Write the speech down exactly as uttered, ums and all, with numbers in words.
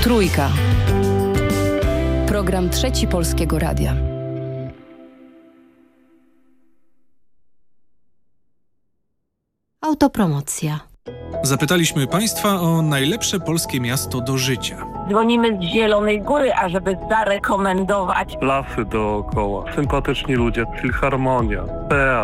Trójka. Program Trzeci Polskiego Radia. Autopromocja. Zapytaliśmy Państwa o najlepsze polskie miasto do życia. Dzwonimy z Zielonej Góry, ażeby zarekomendować. Lasy dookoła, sympatyczni ludzie, filharmonia, teatr.